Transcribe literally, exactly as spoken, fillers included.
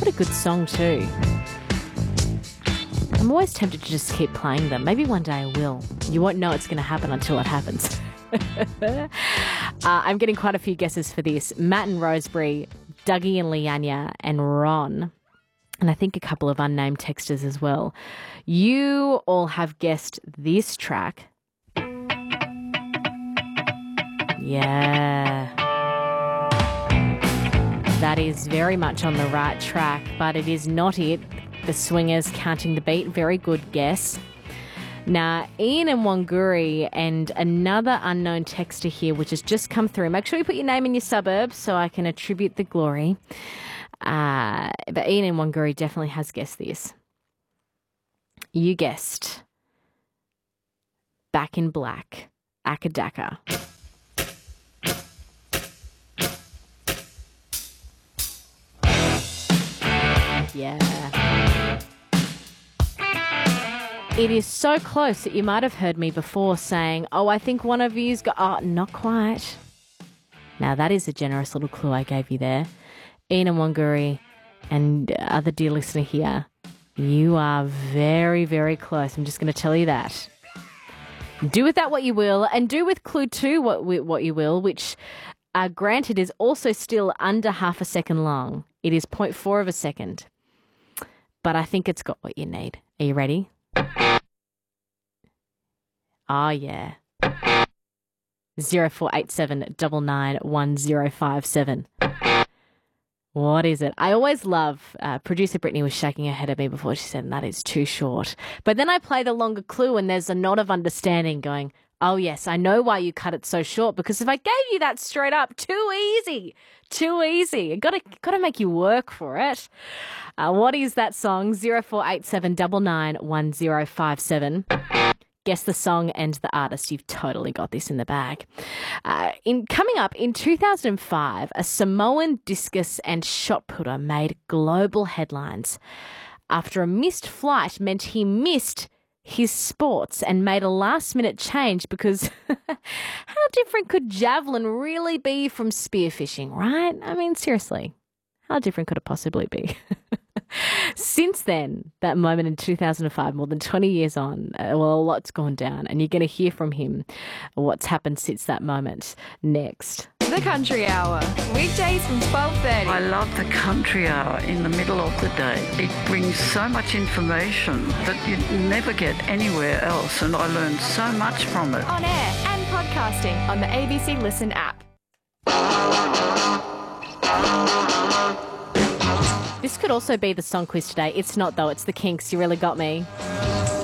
a good song too. I'm always tempted to just keep playing them. Maybe one day I will. You won't know it's going to happen until it happens. uh, I'm getting quite a few guesses for this. Matt and Roseberry, Dougie and Leanya, and Ron. And I think a couple of unnamed texters as well. You all have guessed this track. Yeah. That is very much on the right track, but it is not it. The Swingers, Counting the Beat. Very good guess. Now, Ian and Wanguri and another unknown texter here, which has just come through. Make sure you put your name in your suburb so I can attribute the glory. Uh, but Ian and Wanguri definitely has guessed this. You guessed Back in Black, Akadaka. Yeah. It is so close that you might have heard me before saying, oh, I think one of you's got... Oh, not quite. Now, that is a generous little clue I gave you there. Ian and Wanguri and other dear listener here, you are very, very close. I'm just going to tell you that. Do with that what you will, and do with clue two what, what you will, which, uh, granted, is also still under half a second long. It is zero point four of a second. But I think it's got what you need. Are you ready? Oh, yeah. zero four eight seven nine nine one zero five seven. What is it? I always love, uh, producer Brittany was shaking her head at me before she said, that is too short. But then I play the longer clue and there's a nod of understanding going, oh, yes, I know why you cut it so short, because if I gave you that straight up, too easy, too easy. Got to got to make you work for it. Uh, what is that song? zero four eight seven nine nine one zero five seven. Guess the song and the artist. You've totally got this in the bag. Uh, in coming up, in two thousand five, a Samoan discus and shot putter made global headlines after a missed flight meant he missed his sports and made a last-minute change because how different could javelin really be from spearfishing, right? I mean, seriously, how different could it possibly be? Since then, that moment in two thousand five, more than twenty years on, uh, well, a lot's gone down, and you're going to hear from him what's happened since that moment next. The Country Hour, weekdays from twelve thirty. I love the Country Hour in the middle of the day. It brings so much information that you never get anywhere else, and I learned so much from it. On air and podcasting on the A B C Listen app. This could also be the song quiz today. It's not, though. It's the Kinks. You really got me.